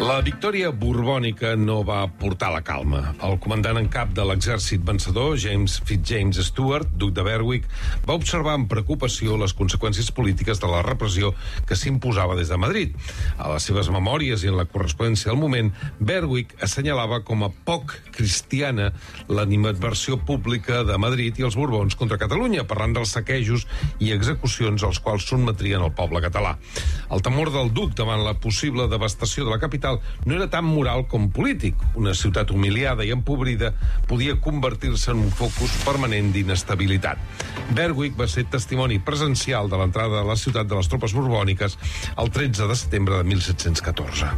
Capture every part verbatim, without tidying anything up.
La victòria borbònica no va portar la calma. El comandant en cap de l'exèrcit vencedor, James Fitzjames Stuart, duc de Berwick, va observar amb preocupació les conseqüències polítiques de la repressió que s'imposava des de Madrid. A les seves memòries i en la correspondència del moment, Berwick assenyalava com a poc cristiana l'animadversió pública de Madrid i els Borbons contra Catalunya, parlant dels saquejos i execucions als quals sotmetrien el poble català. El temor del duc davant la possible devastació de la capital no era tan moral com polític. Una ciutat humiliada i empobrida podia convertir-se en un focus permanent d'inestabilitat. Berwick va ser testimoni presencial de l'entrada a la ciutat de les tropes borbòniques el tretze de setembre de mil set-cents catorze.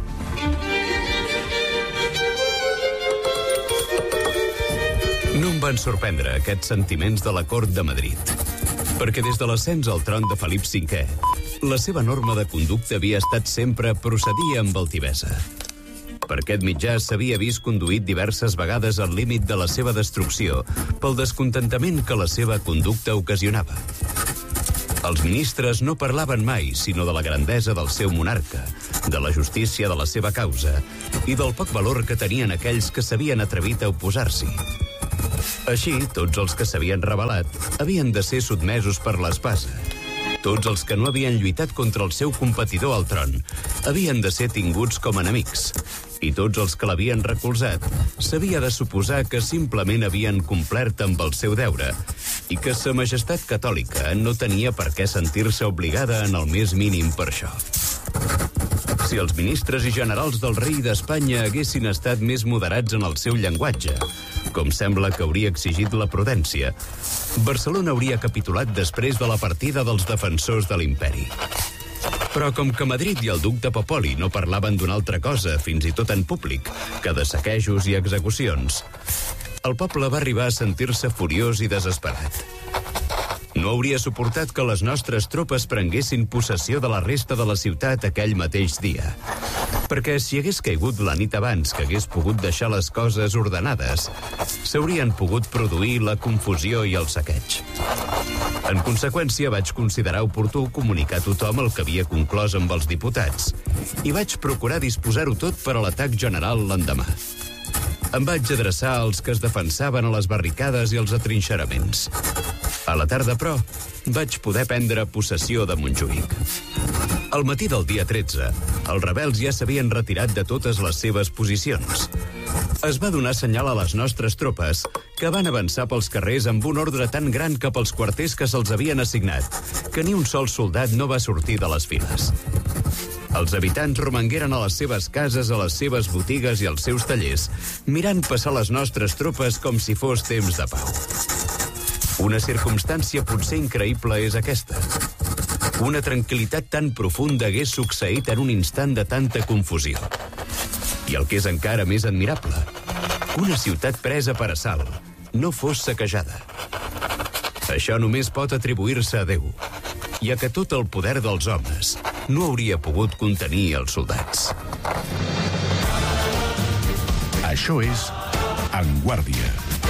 No em van sorprendre aquests sentiments de la cort de Madrid, perquè des de l'ascens al tron de Felip cinquè, la seva norma de conducta havia estat sempre procedir amb altivesa. Per aquest mitjà s'havia vist conduït diverses vegades al límit de la seva destrucció pel descontentament que la seva conducta ocasionava. Els ministres no parlaven mai sinó de la grandesa del seu monarca, de la justícia de la seva causa i del poc valor que tenien aquells que s'havien atrevit a oposar-s'hi. Així, tots els que s'havien rebel·lat havien de ser sotmesos per l'espasa. Tots els que no havien lluitat contra el seu competidor al tron havien de ser tinguts com enemics. I tots els que l'havien recolzat s'havia de suposar que simplement havien complert amb el seu deure i que Sa Majestat Catòlica no tenia per què sentir-se obligada en el més mínim per això. Si els ministres i generals del rei d'Espanya haguessin estat més moderats en el seu llenguatge, com sembla que hauria exigit la prudència, Barcelona hauria capitulat després de la partida dels defensors de l'imperi. Però com que Madrid i el duc de Popoli no parlaven d'una altra cosa, fins i tot en públic, que de saquejos i execucions, el poble va arribar a sentir-se furiós i desesperat. No hauria suportat que les nostres tropes prenguessin possessió de la resta de la ciutat aquell mateix dia. Perquè si hagués caigut la nit abans que hagués pogut deixar les coses ordenades, s'haurien pogut produir la confusió i el saqueig. En conseqüència, vaig considerar oportú comunicar a tothom el que havia conclòs amb els diputats i vaig procurar disposar-ho tot per a l'atac general l'endemà. Em vaig adreçar als que es defensaven a les barricades i als atrinxeraments. A la tarda, però, vaig poder prendre possessió de Montjuïc. Al matí del dia tretze, els rebels ja s'havien retirat de totes les seves posicions. Es va donar senyal a les nostres tropes que van avançar pels carrers amb un ordre tan gran cap als quarters que se'ls havien assignat, que ni un sol soldat no va sortir de les files. Els habitants romangueren a les seves cases, a les seves botigues i als seus tallers, mirant passar les nostres tropes com si fos temps de pau. Una circumstància potser increïble és aquesta. Una tranquil·litat tan profunda hagués succeït en un instant de tanta confusió. I el que és encara més admirable, una ciutat presa per assalt no fos saquejada. Això només pot atribuir-se a Déu, ja que tot el poder dels homes no hauria pogut contenir els soldats. Això és En Guàrdia.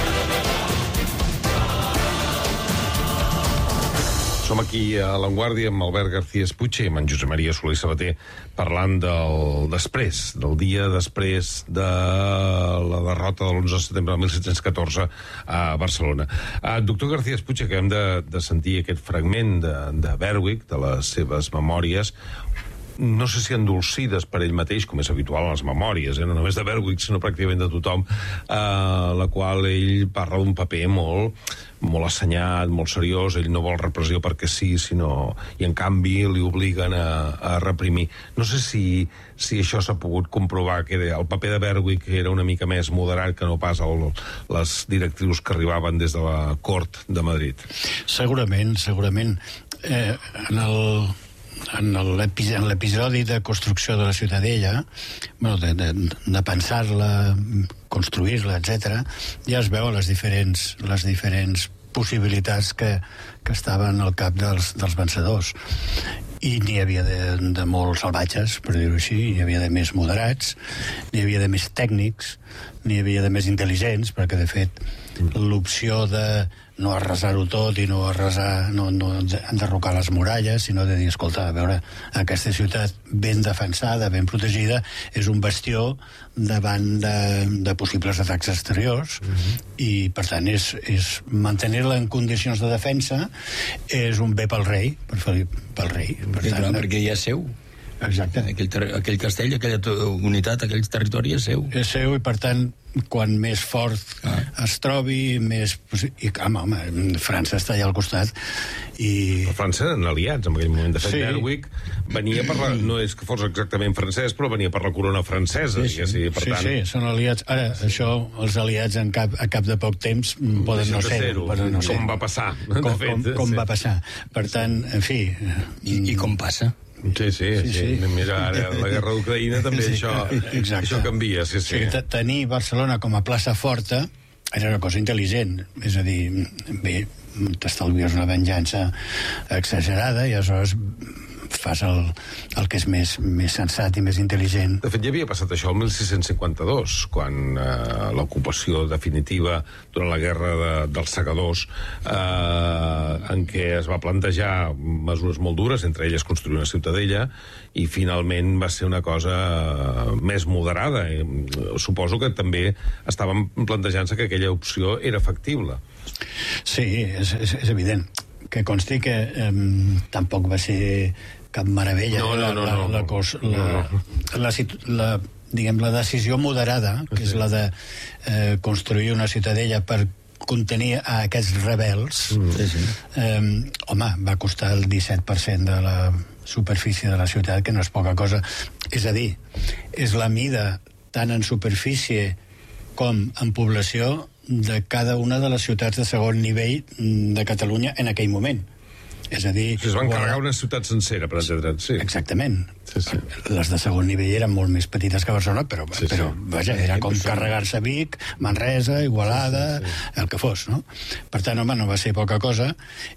Som aquí a l'Avantguàrdia amb Albert García Espuche i amb en Josep Maria Soler Sabater parlant del després, del dia després de la derrota de l'onze de setembre de mil set-cents catorze a Barcelona. Uh, doctor García Espuche, acabem de, de sentir aquest fragment de, de Berwick, de les seves memòries, no sé si endolcides per ell mateix, com és habitual en les memòries, eh? No només de Berwick, sinó pràcticament de tothom, eh, la qual ell parla d'un paper molt, molt assenyat, molt seriós, ell no vol repressió perquè sí, sinó... i en canvi li obliguen a, a reprimir. No sé si, si això s'ha pogut comprovar, que el paper de Berwick era una mica més moderat que no pas el, les directrius que arribaven des de la cort de Madrid. Segurament, segurament. Eh, en el... en l'episodi de construcció de la Ciutadella, bueno, de, de, de pensar-la, construir-la, etcètera, ja es veuen les diferents, les diferents possibilitats que, que estaven al cap dels, dels vencedors. I n'hi havia de, de molt salvatges, per dir-ho així, n'hi havia de més moderats, n'hi havia de més tècnics, n'hi havia de més intel·ligents, perquè, de fet, l'opció de no arrasar-ho tot i no arrasar, no, no enderrocar les muralles, sinó de dir, escolta, a veure, aquesta ciutat ben defensada, ben protegida, és un bastió davant de, de possibles atacs exteriors, mm-hmm. i, per tant, és, és mantenir-la en condicions de defensa és un bé pel rei, per Felip, pel rei. Per sí, tant, clar, perquè ja és seu. Exacte. Aquell, ter aquell castell, aquella unitat, aquell territori és seu. És seu i, per tant, quan més fort ah. es trobi, més... I, home, home, França està allà al costat i... A França eren aliats en aquell moment. De fet, sí. Berwick venia per la... No és que fos exactament francès, però venia per la corona francesa. Sí, sí, sí, per sí, tant... sí, són aliats. Ara, això, els aliats en cap, a cap de poc temps poden no ser-ho. Ser no ser com va passar, de com, fet. Com, com sí. va passar. Per tant, en fi... I, i com passa? Sí, sí, sí, sí. Mira, ara, la guerra d'Ucraïna també sí. això, això canvia, sí, sí. sí tenir Barcelona com a plaça forta era una cosa intel·ligent, és a dir, bé, t'estalvies una venjança exagerada i aleshores fas el, el que és més, més sensat i més intel·ligent. De fet, ja havia passat això el mil sis-cents cinquanta-dos, quan eh, l'ocupació definitiva durant la guerra de, dels segadors, eh, en què es va plantejar mesures molt dures, entre elles construir una ciutadella, i finalment va ser una cosa més moderada. I suposo que també estaven plantejant-se que aquella opció era factible. Sí, és, és, és evident. Que consti que eh, tampoc va ser cap meravella no, no, no, la, la, la, cos, la, la, la, diguem, la decisió moderada, que és la de eh, construir una ciutadella per contenir a aquests rebels. Sí, sí. Eh, home, va costar el disset per cent de la superfície de la ciutat, que no és poca cosa. És a dir, és la mida tant en superfície com en població de cada una de les ciutats de segon nivell de Catalunya en aquell moment. És a dir... Si es van carregar una ciutat sencera, per exemple. Sí. Exactament. Sí, sí. Les de segon nivell eren molt més petites que Barcelona, però, sí, però sí. vaja, era com carregar-se Vic, Manresa, Igualada, sí, sí, sí. el que fos, no? Per tant, home, no va ser poca cosa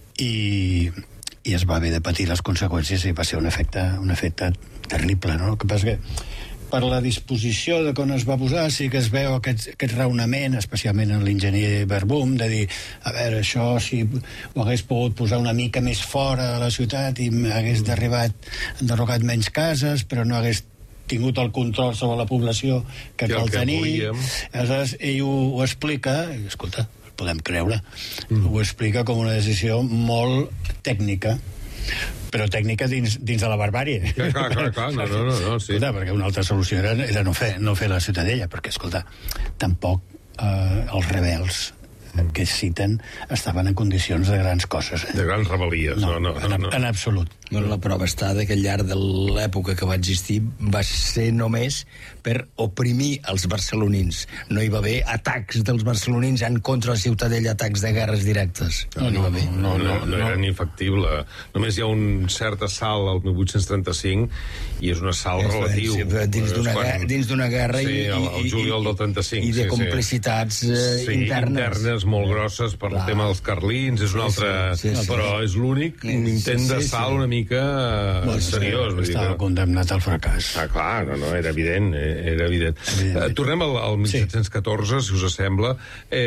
i, i es va haver de patir les conseqüències i va ser un efecte, un efecte terrible, no? El que passa que per la disposició de com es va posar sí que es veu aquest, aquest raonament, especialment en l'enginyer Verbum, de dir, a veure, això si ho hagués pogut posar una mica més fora de la ciutat i hagués derribat, enderrocat menys cases, però no hagués tingut el control sobre la població que cal tenir. Aleshores, ell ho, ho explica, i, escolta, podem creure, mm. ho explica com una decisió molt tècnica, però tècnica dins, dins de la barbàrie. Clar, clar, clar, clar. No, no, no, no, sí. Escolta, perquè una altra solució era, era no, fer, no fer la ciutadella, perquè, escolta, tampoc eh, els rebels que es citen estaven en condicions de grans coses. Eh? De grans rebel·lies. No, no, no, en, no. en absolut. Bueno, la prova està de que al llarg de l'època que va existir va ser només per oprimir els barcelonins. No hi va haver atacs dels barcelonins en contra la ciutadella, atacs de guerres directes. No, no, no, no, no, no, no era ni factible. Només hi ha un cert assalt al mil vuit-cents trenta-cinc i és un assalt és relatiu. Sí, dins d'una quan... dins d'una guerra sí, i, el, el juliol del trenta-cinc. I de sí, complicitats sí. Eh, sí, internes. internes molt grosses per Clar. el tema dels carlins, és un altre... Sí, sí, sí, però és l'únic sí, intent sí, d'assalt sí. una mica bueno, seriós. Sí, estava dir, condemnat al fracàs. Ah, clar, no, no, era evident, era evident. Uh, tornem al, al mil set-cents catorze, sí. si us sembla. Eh,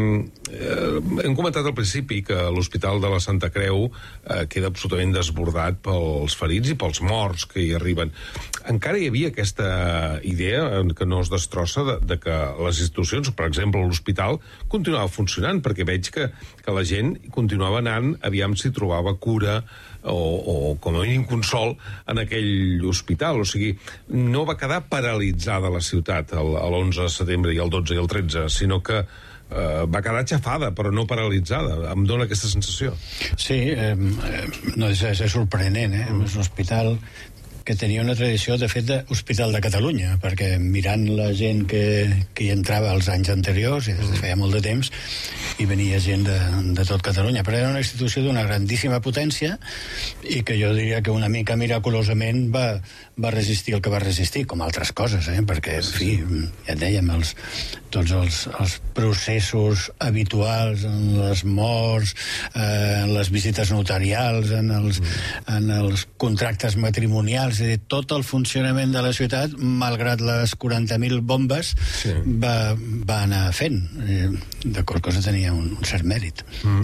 eh, hem comentat al principi que l'Hospital de la Santa Creu eh, queda absolutament desbordat pels ferits i pels morts que hi arriben. Encara hi havia aquesta idea que no es destrossa de, de que les institucions, per exemple l'hospital, continuava funcionant, perquè veig que, que la gent continuava anant aviam si trobava cura o, o com a mínim consol en aquell hospital. O sigui, no va quedar paralitzada la ciutat l'onze de setembre i el dotze i el tretze, sinó que eh, va quedar aixafada, però no paralitzada. Em dóna aquesta sensació. Sí, eh, no és, és sorprenent, eh? Mm. És un hospital que tenia una tradició, de fet, d'Hospital de Catalunya, perquè mirant la gent que, que hi entrava els anys anteriors, i des de feia molt de temps, hi venia gent de, de tot Catalunya. Però era una institució d'una grandíssima potència i que jo diria que una mica miraculosament va, va resistir el que va resistir, com altres coses, eh? Perquè, en fi, ja et dèiem, els, tots els, els processos habituals, en les morts, eh, en les visites notarials, en els, en els contractes matrimonials, és a dir, tot el funcionament de la ciutat, malgrat les quaranta mil bombes, sí. va, va anar fent. De qual cosa tenia un, un cert mèrit. Mm.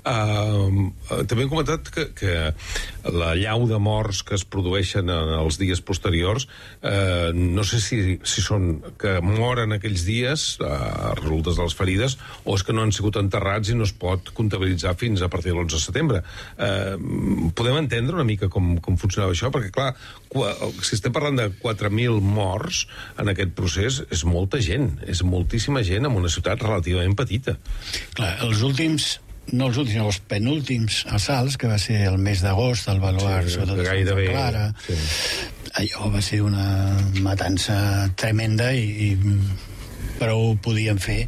Uh, també hem comentat que, que la llau de morts que es produeixen en els dies posteriors, uh, no sé si, si són que moren aquells dies a uh, resultes de les ferides, o és que no han sigut enterrats i no es pot comptabilitzar fins a partir de l'onze de setembre. Uh, podem entendre una mica com, com funcionava això? Perquè, clar, si estem parlant de quatre mil morts en aquest procés, és molta gent, és moltíssima gent en una ciutat relativament petita. Clar, els últims, no els últims, els penúltims assalts, que va ser el mes d'agost, el baluard, sí, sobretot de Santa Clara, sí. Allò va ser una matança tremenda i, i prou podien fer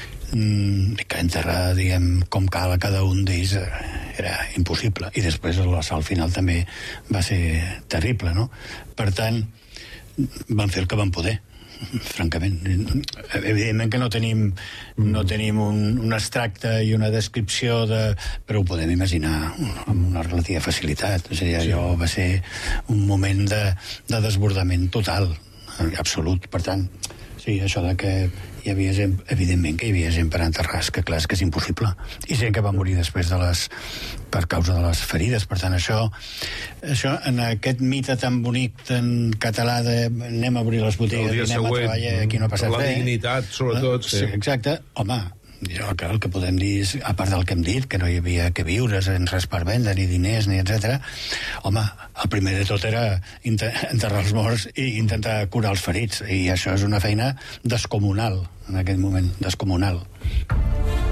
que enterrar, diguem, com cal a cada un d'ells era impossible. I després l'assalt final també va ser terrible, no? Per tant, van fer el que van poder, francament. Evidentment que no tenim, no tenim un, un extracte i una descripció de... però ho podem imaginar amb una relativa facilitat. És a dir, allò va ser un moment de, de desbordament total, absolut. Per tant, sí, això de que hi havia gent, evidentment que hi havia gent per enterrar, que clar, és que és impossible. I gent que va morir després de les, per causa de les ferides. Per tant, això, això en aquest mite tan bonic, tan català de anem a obrir les botigues i anem següent, a treballar, aquí no ha passat la res. La dignitat, sobretot. Eh? Sí, exacte. Home, jo, clar, el que podem dir és, a part del que hem dit, que no hi havia que viure, sense res per vendre, ni diners, ni etcètera. Home, el primer de tot era enterrar els morts i intentar curar els ferits, i això és una feina descomunal, en aquell moment, descomunal.